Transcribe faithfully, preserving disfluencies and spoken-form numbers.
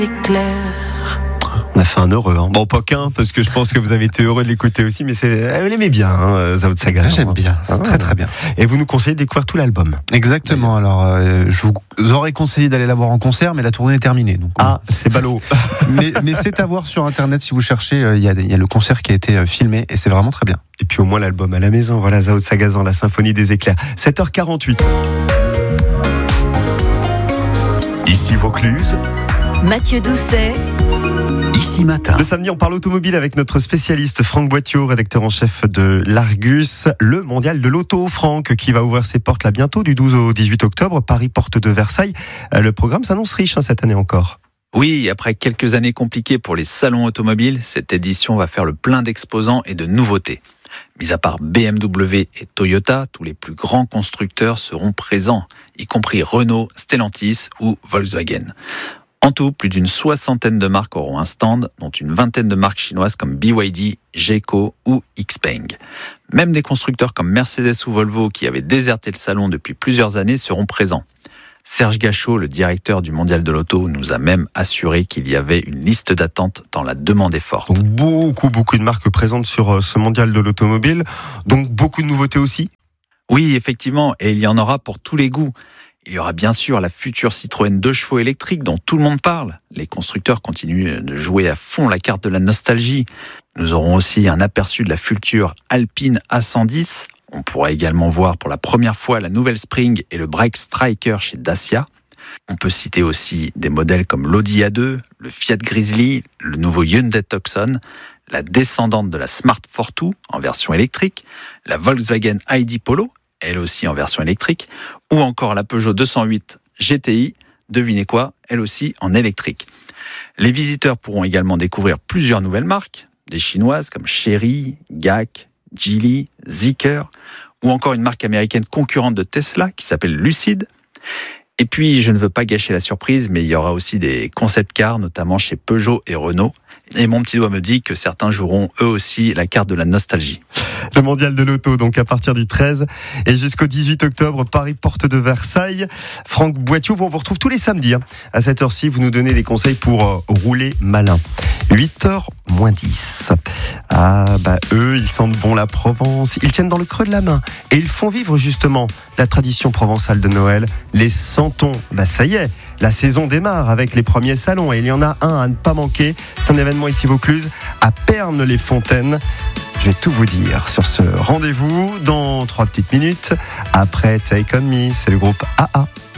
On a fait un heureux, hein. Bon, pas qu'un, parce que je pense que vous avez été heureux de l'écouter aussi, mais c'est, elle aimait bien, hein, Zao de Sagazan. J'aime bien, c'est ah, très très bien. Et vous nous conseillez de découvrir tout l'album. Exactement, alors euh, je vous aurais conseillé d'aller la voir en concert, mais la tournée est terminée. Donc, ah, c'est ballot. mais, mais c'est à voir sur internet si vous cherchez, il euh, y, y a le concert qui a été euh, filmé et c'est vraiment très bien. Et puis au moins l'album à la maison, voilà, Zao de Sagazan, la symphonie des éclairs. sept heures quarante-huit. Ici Vaucluse. Mathieu Doucet. Ici Matin. Le samedi, on parle automobile avec notre spécialiste Franck Boittiot, rédacteur en chef de l'Argus, le mondial de l'auto. Franck, qui va ouvrir ses portes là bientôt, du douze au dix-huit octobre, Paris, porte de Versailles. Le programme s'annonce riche hein, cette année encore. Oui, après quelques années compliquées pour les salons automobiles, cette édition va faire le plein d'exposants et de nouveautés. Mis à part B M W et Toyota, tous les plus grands constructeurs seront présents, y compris Renault, Stellantis ou Volkswagen. En tout, plus d'une soixantaine de marques auront un stand, dont une vingtaine de marques chinoises comme B Y D, Geco ou Xpeng. Même des constructeurs comme Mercedes ou Volvo qui avaient déserté le salon depuis plusieurs années seront présents. Serge Gachot, le directeur du Mondial de l'Auto, nous a même assuré qu'il y avait une liste d'attente tant la demande est forte. Donc beaucoup, beaucoup de marques présentes sur ce Mondial de l'automobile, donc beaucoup de nouveautés aussi ? Oui, effectivement, et il y en aura pour tous les goûts. Il y aura bien sûr la future Citroën deux chevaux électrique dont tout le monde parle. Les constructeurs continuent de jouer à fond la carte de la nostalgie. Nous aurons aussi un aperçu de la future Alpine A cent dix. On pourra également voir pour la première fois la nouvelle Spring et le Break Striker chez Dacia. On peut citer aussi des modèles comme l'Audi A deux, le Fiat Grizzly, le nouveau Hyundai Tucson, la descendante de la Smart Fortwo en version électrique, la Volkswagen I D Polo, elle aussi en version électrique, ou encore la Peugeot deux cent huit G T I, devinez quoi, elle aussi en électrique. Les visiteurs pourront également découvrir plusieurs nouvelles marques, des chinoises comme Chery, G A C, Geely, Zeekr, ou encore une marque américaine concurrente de Tesla qui s'appelle Lucid. Et puis, je ne veux pas gâcher la surprise, mais il y aura aussi des concept cars, notamment chez Peugeot et Renault. Et mon petit doigt me dit que certains joueront eux aussi la carte de la nostalgie. Le mondial de l'auto, donc à partir du treize et jusqu'au dix-huit octobre, Paris, porte de Versailles. Franck Boittiot, on vous retrouve tous les samedis. Hein. À cette heure-ci, vous nous donnez des conseils pour euh, rouler malin. huit heures moins dix. Ah, bah eux, ils sentent bon la Provence. Ils tiennent dans le creux de la main. Et ils font vivre justement la tradition provençale de Noël. Les Santons, bah ça y est. La saison démarre avec les premiers salons et il y en a un à ne pas manquer. C'est un événement ici Vaucluse, à Pernes-les-Fontaines. Je vais tout vous dire sur ce rendez-vous dans trois petites minutes. Après Take On Me, c'est le groupe A A.